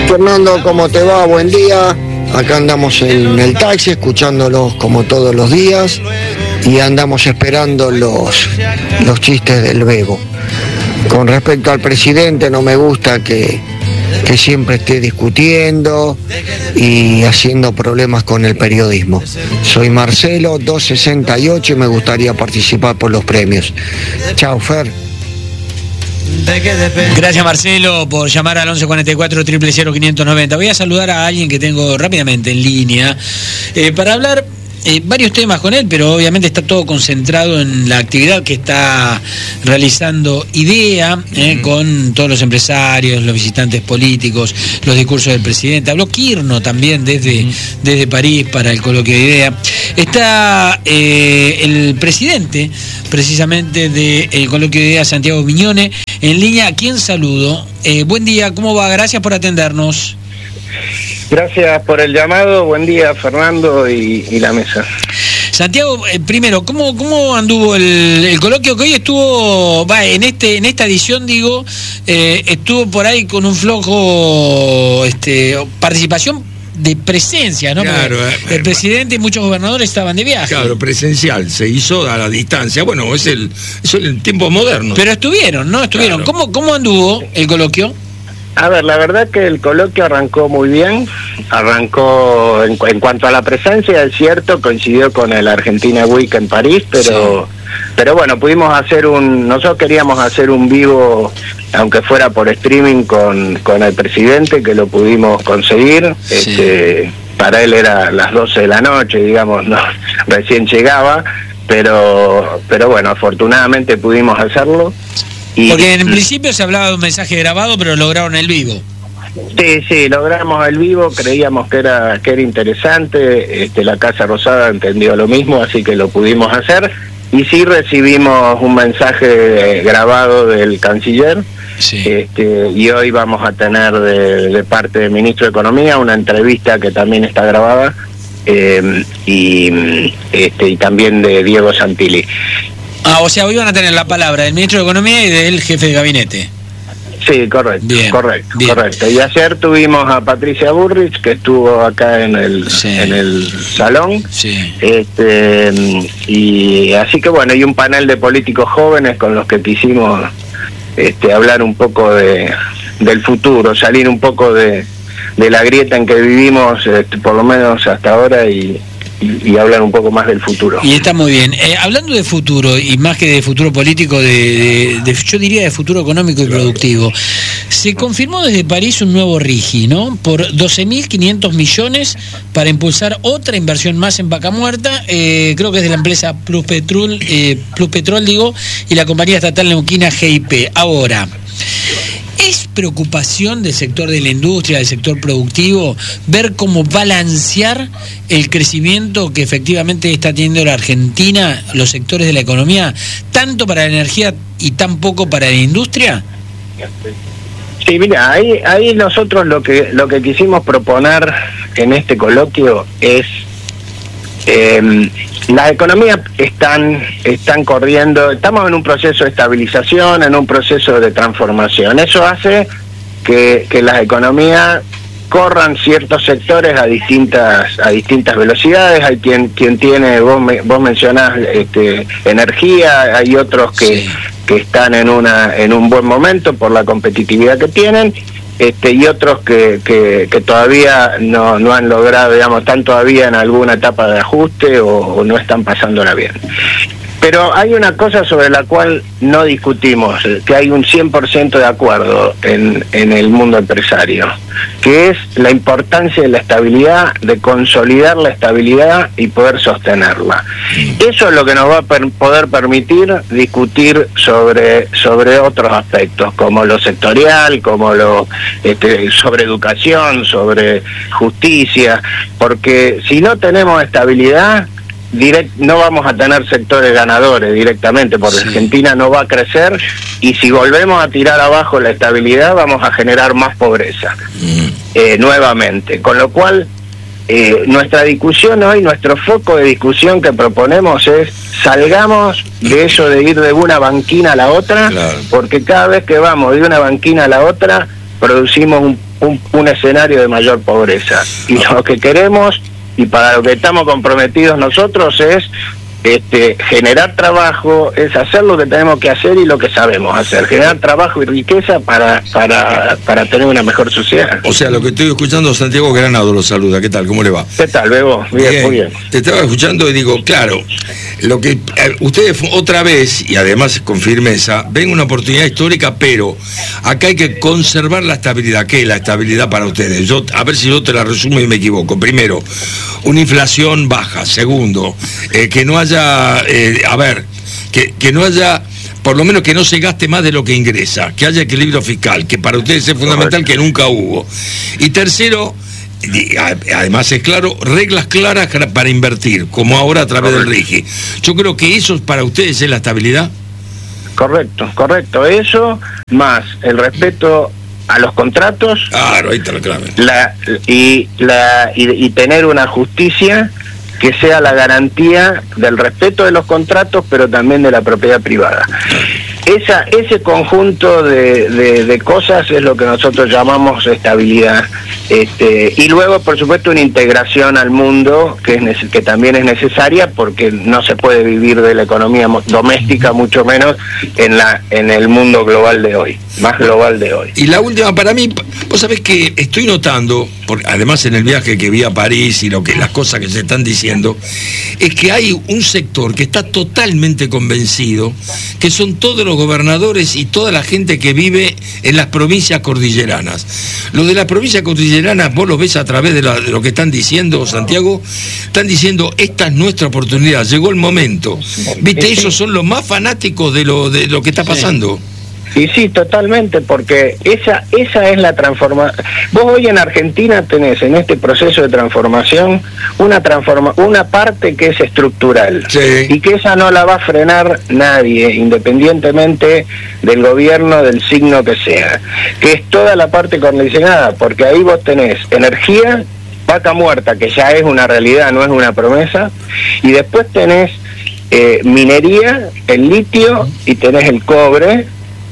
Fernando, ¿cómo te va? Buen día. Acá andamos en el taxi, escuchándolos como todos los días, y andamos esperando los chistes del Bebo. Con respecto al presidente, no me gusta que siempre esté discutiendo y haciendo problemas con el periodismo. Soy Marcelo, 268, y me gustaría participar por los premios. Chao, Fer. Gracias, Marcelo, por llamar al 1144-000-590. Voy a saludar a alguien que tengo rápidamente en línea para hablar varios temas con él, pero obviamente está todo concentrado en la actividad que está realizando IDEA, con todos los empresarios, los visitantes políticos, los discursos del presidente. Habló Quirno también desde París para el coloquio de IDEA. Está el presidente precisamente del coloquio de IDEA, Santiago Miñone, en línea, a quien saludo. Buen día, ¿cómo va? Gracias por atendernos. Gracias por el llamado, buen día Fernando y la mesa. Santiago, primero, ¿cómo anduvo el coloquio que hoy estuvo, en esta edición, digo, estuvo por ahí con un flojo participación de presencia, ¿no? Claro, el presidente y muchos gobernadores estaban de viaje. Claro, presencial, se hizo a la distancia. Bueno, es el tiempo moderno. Pero estuvieron, ¿no? Estuvieron. Claro. ¿Cómo anduvo el coloquio? A ver, la verdad que el coloquio arrancó muy bien, arrancó en cuanto a la presencia, es cierto, coincidió con el Argentina Week en París, pero bueno, nosotros queríamos hacer un vivo, aunque fuera por streaming, con el presidente, que lo pudimos conseguir. Para él era las 12 de la noche, digamos, no, recién llegaba, pero bueno, afortunadamente pudimos hacerlo. Porque en principio se hablaba de un mensaje grabado, pero lograron el vivo. Sí, logramos el vivo, creíamos que era interesante, la Casa Rosada entendió lo mismo, así que lo pudimos hacer, y sí recibimos un mensaje grabado del canciller, y hoy vamos a tener de parte del ministro de Economía una entrevista que también está grabada, y también de Diego Santilli. O sea, hoy van a tener la palabra del ministro de Economía y del jefe de gabinete. Sí, correcto. Y ayer tuvimos a Patricia Burrich, que estuvo acá en el salón. Sí. Y así que bueno, y un panel de políticos jóvenes con los que quisimos hablar un poco del futuro, salir un poco de la grieta en que vivimos, por lo menos hasta ahora, y hablar un poco más del futuro. Y está muy bien. Hablando de futuro, y más que de futuro político, yo diría de futuro económico y productivo, se confirmó desde París un nuevo RIGI, ¿no? Por 12.500 millones para impulsar otra inversión más en Vaca Muerta, creo que es de la empresa Pluspetrol, y la compañía estatal neuquina GIP. Ahora, ¿es preocupación del sector de la industria, del sector productivo, ver cómo balancear el crecimiento que efectivamente está teniendo la Argentina, los sectores de la economía, tanto para la energía y tan poco para la industria? Sí, mira, ahí nosotros lo que quisimos proponer en este coloquio es las economías están corriendo, estamos en un proceso de estabilización, en un proceso de transformación. Eso hace que las economías corran ciertos sectores a distintas velocidades. Hay quien tiene, vos mencionás energía, hay otros que están en un buen momento por la competitividad que tienen. Y otros que todavía no han logrado, digamos, están todavía en alguna etapa de ajuste o no están pasándola bien. Pero hay una cosa sobre la cual no discutimos, que hay un 100% de acuerdo en el mundo empresario, que es la importancia de la estabilidad, de consolidar la estabilidad y poder sostenerla. Eso es lo que nos va a poder permitir discutir sobre otros aspectos, como lo sectorial, como sobre educación, sobre justicia, porque si no tenemos estabilidad, no vamos a tener sectores ganadores directamente, porque Argentina no va a crecer, y si volvemos a tirar abajo la estabilidad vamos a generar más pobreza nuevamente, con lo cual nuestra discusión hoy, nuestro foco de discusión que proponemos es salgamos de eso de ir de una banquina a la otra, porque cada vez que vamos de una banquina a la otra producimos un escenario de mayor pobreza. Y lo que queremos, y para lo que estamos comprometidos nosotros, es generar trabajo, es hacer lo que tenemos que hacer y lo que sabemos hacer, generar trabajo y riqueza para tener una mejor sociedad. O sea, lo que estoy escuchando, Santiago Granado lo saluda. ¿Qué tal? ¿Cómo le va? ¿Qué tal, Bebo? Bien, muy bien. Te estaba escuchando y digo, claro, lo que ustedes otra vez, y además con firmeza, ven una oportunidad histórica, pero acá hay que conservar la estabilidad. ¿Qué es la estabilidad para ustedes? Yo, a ver si yo te la resumo y me equivoco. Primero, una inflación baja. Segundo, que no haya que no haya, por lo menos que no se gaste más de lo que ingresa, que haya equilibrio fiscal, que para ustedes es fundamental, que nunca hubo. Y tercero, además es claro, reglas claras para invertir, como ahora a través del RIGI. Yo creo que eso para ustedes es la estabilidad. Correcto. Eso, más el respeto a los contratos. Claro, ahí está la clave. Y tener una justicia que sea la garantía del respeto de los contratos, pero también de la propiedad privada. Ese conjunto de cosas es lo que nosotros llamamos estabilidad. Y luego, por supuesto, una integración al mundo que también es necesaria, porque no se puede vivir de la economía doméstica, mucho menos en el mundo global de hoy, más global de hoy. Y la última para mí, vos sabés que estoy notando, además en el viaje que vi a París y las cosas que se están diciendo, es que hay un sector que está totalmente convencido, que son todos los gobernadores y toda la gente que vive en las provincias cordilleranas. Los de las provincias cordilleranas, vos los ves a través de lo que están diciendo, Santiago, están diciendo, esta es nuestra oportunidad, llegó el momento. ¿Viste? Ellos son los más fanáticos de lo que está pasando. Y sí, totalmente, porque esa es la transformación. Vos hoy en Argentina tenés en este proceso de transformación una parte que es estructural, sí, y que esa no la va a frenar nadie, independientemente del gobierno, del signo que sea, que es toda la parte condicionada, porque ahí vos tenés energía, vaca muerta, que ya es una realidad, no es una promesa, y después tenés minería, el litio, y tenés el cobre.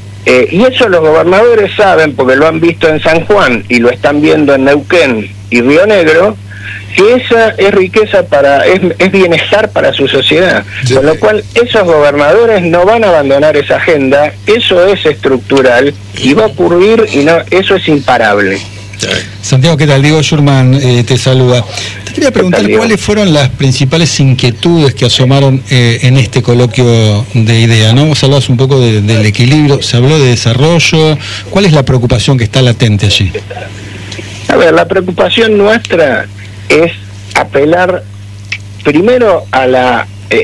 Y eso los gobernadores saben, porque lo han visto en San Juan y lo están viendo en Neuquén y Río Negro, que esa es riqueza es bienestar para su sociedad. Sí. Con lo cual esos gobernadores no van a abandonar esa agenda, eso es estructural y va a ocurrir, y no, eso es imparable. Santiago, ¿qué tal? Diego Schurman te saluda. Te quería preguntar cuáles fueron las principales inquietudes que asomaron en este coloquio de idea, ¿no? Vos hablabas un poco del equilibrio, se habló de desarrollo. ¿Cuál es la preocupación que está latente allí? A ver, la preocupación nuestra es apelar primero a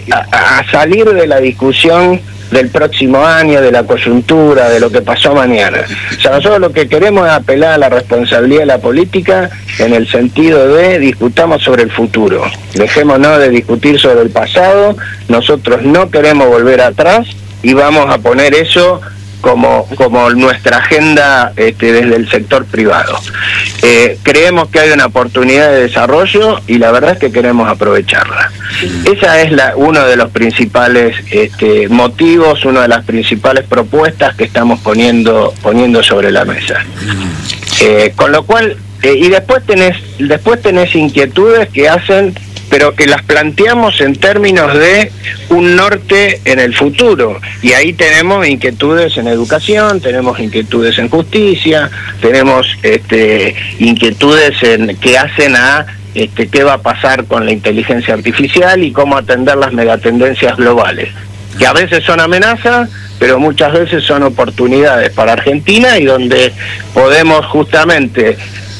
salir de la discusión del próximo año, de la coyuntura, de lo que pasó mañana. O sea, nosotros lo que queremos es apelar a la responsabilidad de la política en el sentido de discutamos sobre el futuro. Dejémonos de discutir sobre el pasado, nosotros no queremos volver atrás y vamos a poner eso como nuestra agenda desde el sector privado. Creemos que hay una oportunidad de desarrollo y la verdad es que queremos aprovecharla. Esa es uno de los principales motivos, una de las principales propuestas que estamos poniendo sobre la mesa. Con lo cual, y después tenés inquietudes que hacen, pero que las planteamos en términos de un norte en el futuro. Y ahí tenemos inquietudes en educación, tenemos inquietudes en justicia, tenemos inquietudes que hacen a qué va a pasar con la inteligencia artificial y cómo atender las megatendencias globales, que a veces son amenazas, pero muchas veces son oportunidades para Argentina y donde podemos justamente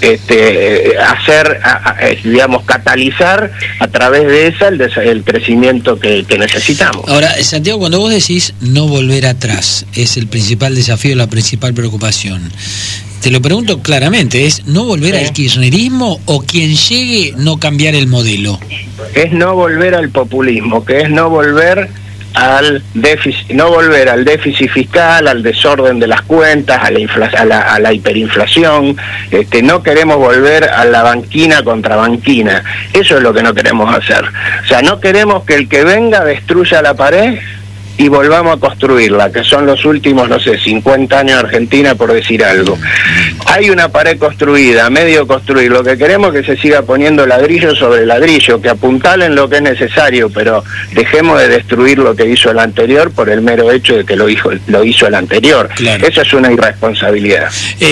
catalizar a través de esa el crecimiento que necesitamos. Ahora, Santiago, cuando vos decís no volver atrás, es el principal desafío, la principal preocupación. Te lo pregunto claramente, ¿es no volver al kirchnerismo o quien llegue no cambiar el modelo? Es no volver al populismo, que es no volver al déficit fiscal, al desorden de las cuentas, a la hiperinflación. No queremos volver a la banquina contra banquina. Eso es lo que no queremos hacer. O sea, no queremos que el que venga destruya la pared y volvamos a construirla, que son los últimos, 50 años de Argentina, por decir algo. Hay una pared construida, medio construir. Lo que queremos es que se siga poniendo ladrillo sobre ladrillo, que apuntalen lo que es necesario, pero dejemos de destruir lo que hizo el anterior por el mero hecho de que lo hizo el anterior. Claro. Eso es una irresponsabilidad.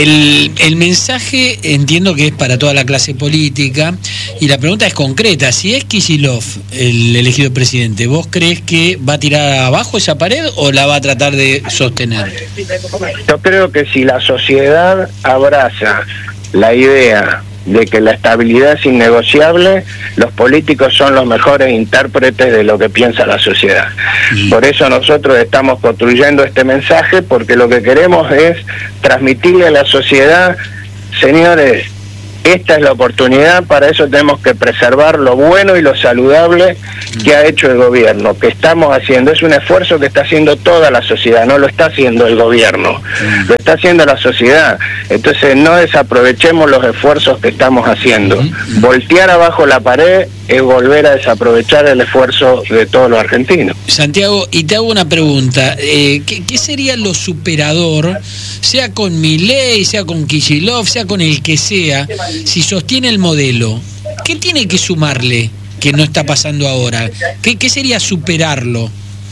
El mensaje entiendo que es para toda la clase política, y la pregunta es concreta. Si es Kicillof el elegido presidente, ¿vos crees que va a tirar abajo esa pared o la va a tratar de sostener? Yo creo que si la sociedad abraza la idea de que la estabilidad es innegociable, los políticos son los mejores intérpretes de lo que piensa la sociedad. Por eso nosotros estamos construyendo este mensaje, porque lo que queremos es transmitirle a la sociedad, señores, esta es la oportunidad, para eso tenemos que preservar lo bueno y lo saludable que ha hecho el gobierno, que estamos haciendo. Es un esfuerzo que está haciendo toda la sociedad, no lo está haciendo el gobierno, lo está haciendo la sociedad. Entonces no desaprovechemos los esfuerzos que estamos haciendo. Voltear abajo la pared es volver a desaprovechar el esfuerzo de todos los argentinos. Santiago, y te hago una pregunta, ¿qué sería lo superador, sea con Milei, sea con Kicillof, sea con el que sea, si sostiene el modelo? ¿Qué tiene que sumarle que no está pasando ahora? ¿Qué sería superarlo?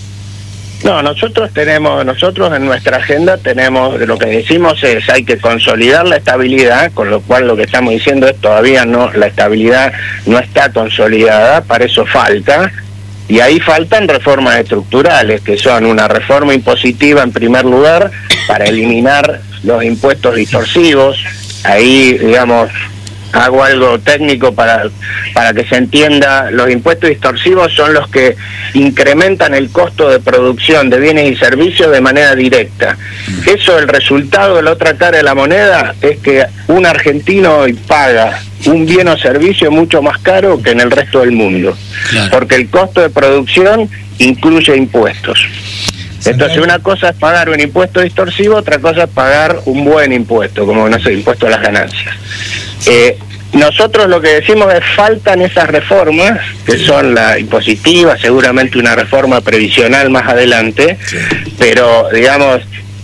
No, nosotros en nuestra agenda tenemos, lo que decimos es, hay que consolidar la estabilidad, con lo cual lo que estamos diciendo es todavía no, la estabilidad no está consolidada, para eso falta, y ahí faltan reformas estructurales, que son una reforma impositiva en primer lugar, para eliminar los impuestos distorsivos. Ahí, digamos, hago algo técnico para que se entienda. Los impuestos distorsivos son los que incrementan el costo de producción de bienes y servicios de manera directa. Eso, el resultado de la otra cara de la moneda, es que un argentino hoy paga un bien o servicio mucho más caro que en el resto del mundo. Claro. Porque el costo de producción incluye impuestos. Entonces una cosa es pagar un impuesto distorsivo, otra cosa es pagar un buen impuesto, como, no sé, impuesto a las ganancias. Nosotros lo que decimos es, faltan esas reformas, que son la impositiva, seguramente una reforma previsional más adelante, sí. Pero digamos,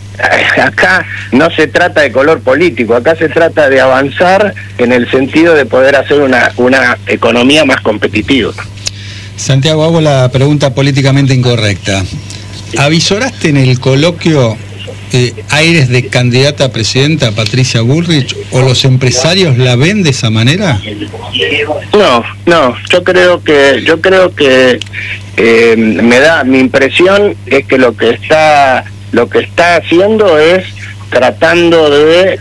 acá no se trata de color político, acá se trata de avanzar en el sentido de poder hacer una economía más competitiva. Santiago, hago la pregunta políticamente incorrecta. ¿Avisoraste en el coloquio aires de candidata a presidenta Patricia Bullrich, o los empresarios la ven de esa manera? No, yo creo que mi impresión es que lo que está haciendo es tratando de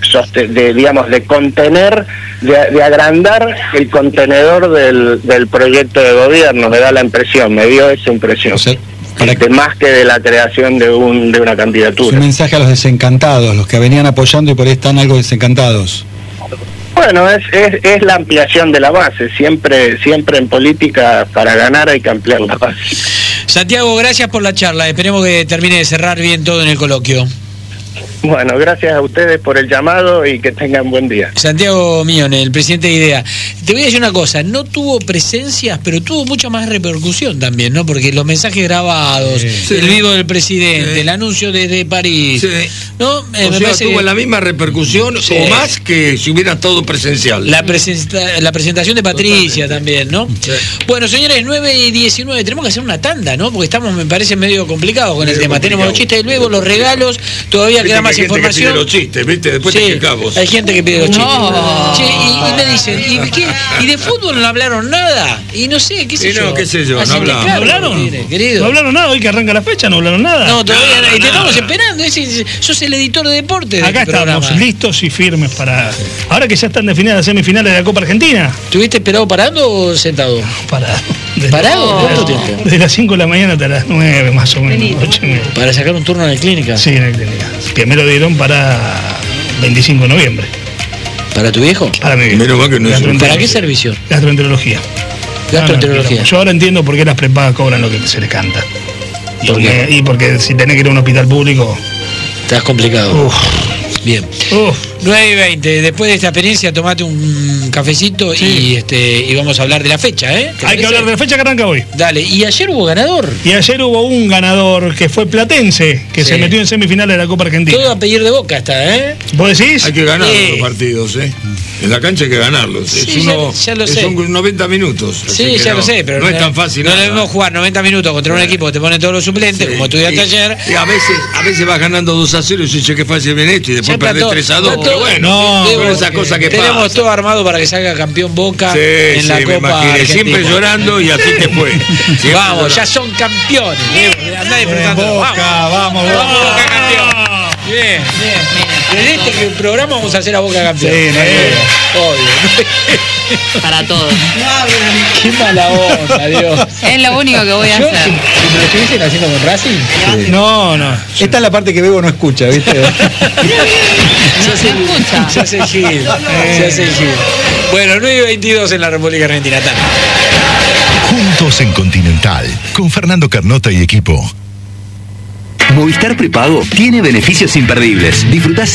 contener, de agrandar el contenedor del proyecto de gobierno. Me da la impresión, me dio esa impresión. O sea, más que de la creación de una candidatura. Es un mensaje a los desencantados, los que venían apoyando y por ahí están algo desencantados. Bueno, es la ampliación de la base. Siempre en política, para ganar hay que ampliar la base. Santiago, gracias por la charla. Esperemos que termine de cerrar bien todo en el coloquio. Bueno, gracias a ustedes por el llamado y que tengan buen día. Santiago Mione, el presidente de IDEA. Te voy a decir una cosa, no tuvo presencias, pero tuvo mucha más repercusión también, ¿no? Porque los mensajes grabados, sí. El vivo del presidente, sí. El anuncio desde París, sí. ¿No? Me parece tuvo la misma repercusión, sí. O más que si hubiera todo presencial. La presentación de Patricia también, ¿no? Sí. Bueno, señores, 9:19, tenemos que hacer una tanda, ¿no? Porque estamos, me parece, medio complicados con el tema. Tenemos los chistes del Bebo, los regalos, todavía queda más información. Que pide los chistes, ¿viste? Después te quejamos. Hay gente que pide los chistes. Che, y me dicen, ¿y de fútbol no hablaron nada? Y no sé, qué sé yo. Qué sé yo, no hablamos. Claro, ¿no hablaron? Querido. No hablaron nada, hoy que arranca la fecha no hablaron nada. No, todavía no, y te estamos esperando. Sos el editor de deporte. Acá estamos listos y firmes para... Ahora que ya están definidas las semifinales de la Copa Argentina. ¿Estuviste esperado parando o sentado? Parado. ¿Parado? ¿Cuánto tiempo? Desde las 5 de la mañana hasta las 9 más o menos, 8:30. ¿Para sacar un turno en la clínica? Sí, en la clínica. Que me lo dieron para 25 de noviembre. ¿Para tu viejo? Para mi viejo. ¿Para qué servicio? Gastroenterología. Gastroenterología. Yo ahora entiendo por qué las prepagas cobran lo que se les canta. Porque si tenés que ir a un hospital público... Estás complicado. Uf. Bien. Uf. 9:20. Después de esta experiencia, tomate un cafecito y vamos a hablar de la fecha, ¿eh? Hay que hablar de la fecha que arranca hoy. Dale, y ayer hubo ganador. Y ayer hubo un ganador que fue Platense, que se metió en semifinales de la Copa Argentina. Todo a pedir de Boca está, ¿eh? ¿Vos decís? Hay que ganar los partidos, ¿eh? En la cancha hay que ganarlos. Sí, ya lo sé. Son 90 minutos. Sí, ya lo sé, pero no es tan fácil. No debemos jugar 90 minutos contra un equipo que te pone todos los suplentes, como estudiaste ayer. Y a veces vas ganando 2-0 y dices, che, qué fácil viene esto, y después perdés 3-2. Pero bueno, esa cosa que tenemos pasa. todo armado para que salga campeón Boca en la Copa Argentina. Siempre llorando y así te fue. Vamos, ya son campeones. Andá disfrutando. Vamos, Boca campeón. Bien. En este programa vamos a hacer a Boca campeón. Sí, obvio. Para todos. Qué mala onda, Dios. Es lo único que voy a hacer. Si me lo estuviesen haciendo con Racing. No. Esta es la parte que Bebo no escucha, ¿viste? Se escucha. Se hace el gil. Bueno, 9:22 en la República Argentina. Juntos en Continental, con Fernando Carnota y equipo. Movistar Prepago tiene beneficios imperdibles. Disfrutá